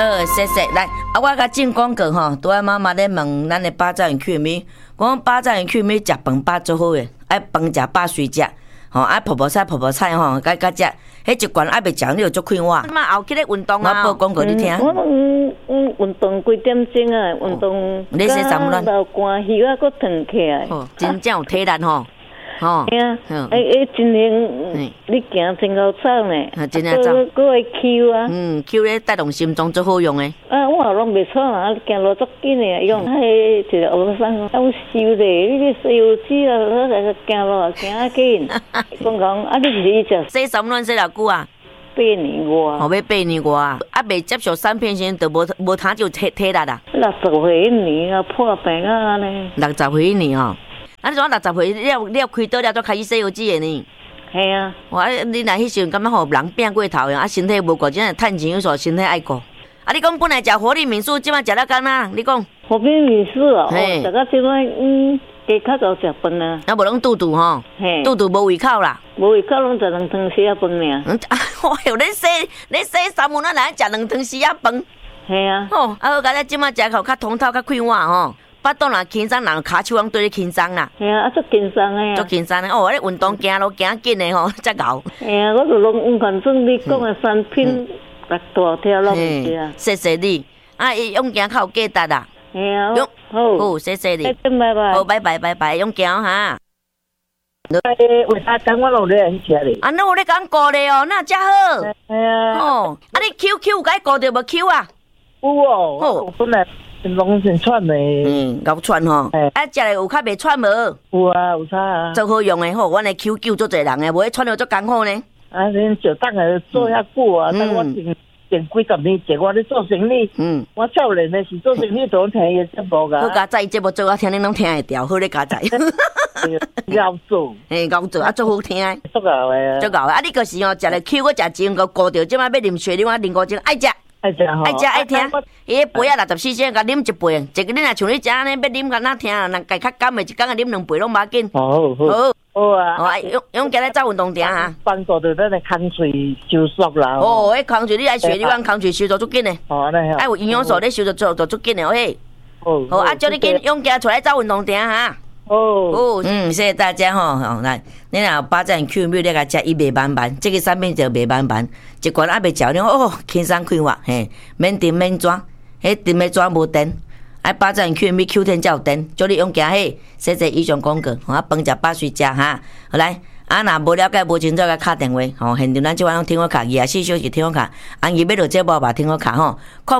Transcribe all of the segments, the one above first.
好，谢谢。来，我甲进广告吼，拄仔妈妈咧问咱的巴掌园区咪，讲巴掌园区咪食饭饱最好诶，爱饭食饱水食，吼爱泡泡菜吼，甲食，迄一罐爱袂食，你就足快活。嘛后起咧运动啊，我报广告你听。 我运动几点钟啊？运动。 你说什么到肝血啊，佫疼起来。 哦，真正有体力吼。吼， 真灵，你行真够走呢， 真正走， 佫会吸啊， 吸咧带动心脏最好用诶。 我也拢袂错啊，行路足紧诶，用迄一个学生有收咧，你洗油脂啊，我来行路啊，行啊紧。讲你是食洗三轮洗偌久啊 ？8年外。 要8年外啊，未接受3片先，就无他就体力啦。 60岁一年啊，破病啊呢。 60岁一年哦。咱怎60岁了开刀了，才开始洗油脂的呢？ 系啊， 你若迄时阵感觉吼人变过头样，身体无顾，真系趁钱有数，身体爱顾。你讲本来食活力民宿，即摆食了干哪？你讲活力民宿哦，食到即摆加较早食饭啊。 无拢肚吼，肚无胃口啦。 无胃口拢食2汤匙仔饭尔。 哎哟，你洗3碗，咱来食2汤匙仔饭。 系啊。 哦，好，甲咱即摆食口较通透，较快活吼。巴肚若轻松，人骹手拢对你轻松啦。 系啊，足轻松诶。足轻松诶！哦，你运动行路行紧诶吼，才熬。 系啊，我就拢反正你讲诶产品，大条拢有啊。 谢谢你，勇行较有价值啦。 系啊， 好，谢谢你。 拜拜。 好，拜拜，勇行哈。 为啥等我落来去吃咧？ 那有咧讲顾咧哦，那真好。 系啊。 哦，你 QQ 有甲顾着无 Q 啊？ 有哦。好，本来。拢成串诶， 够串吼。食咧有较袂串无？ 有啊，有差啊。 足好用诶，吼，阮诶 QQ 足侪人诶，无迄串了足艰苦呢。 恁就等下做遐久啊，等我前几十年前我咧做生意，我少年诶是做生意都听伊节目噶。 好加载节目做，我听恁拢听会掉，好咧加载。 熬做， 熬做啊，足好听。 足够诶， 足够诶。啊，你个是吼，食咧 Q 我食钱，个顾着即摆要啉水，你我啉5斤，爱食。 爱食吼， 爱食爱听，伊杯啊64cent，甲啉一杯，一个你若像你食安尼，要啉甲哪听，人家较甘的，一工啊啉2杯拢无要紧。好啊，勇家咧走运动场哈， 帮助着咱的空喙收缩啦。 迄空喙你爱学，你讲空喙收缩足紧的，爱有营养素咧收缩做足紧的，嘿。好啊，叫你紧勇家出来走运动场哈。谢谢大家吼，来，你若巴掌 Q 米你甲食伊袂慢慢，这个产品就袂慢慢，一罐还袂嚼了轻松快活，嘿，免电免抓，迄电的抓无电，巴掌 Q 米 Q 天才有电，叫你用行嘿，谢谢以上广告，饭食饱睡食哈，好来，若无了解无清楚，甲敲电话，现场咱即晚用电话卡，24小时电话卡，安伊要落节目吧电话卡吼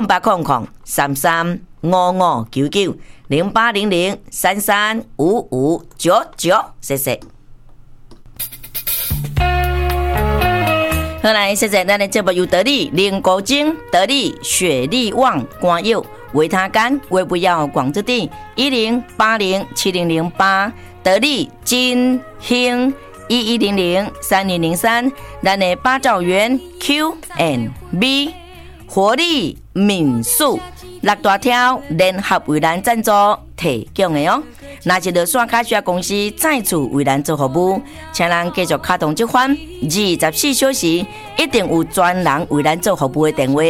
，0800335599。0800335599，谢谢。好来，谢谢咱的节目由得力灵骨精、得力雪力旺、肝药、维他肝、胃不要广之地10807008，得力金兴11003203，咱的八兆元 Q&B 活力民宿。6大条联合为咱赞助提供的哦。若是落线卡需要公司再次为咱做服务，请咱继续卡通这款24小时，一定有专人为咱做服务的电话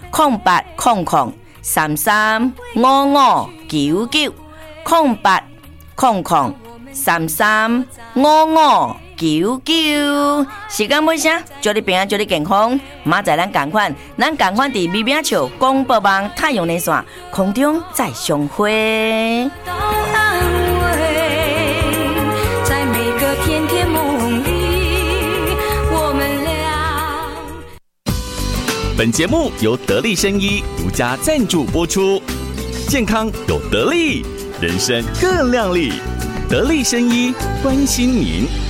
：0800335599 0800335599。时间尾声，祝你平安，祝你健康。明仔咱同款伫美美笑广播网太阳连线空中再相会。在每个甜甜梦里，我们俩。 本节目由得力生医独家赞助播出，健康有得力，人生更亮丽。得力生医关心您。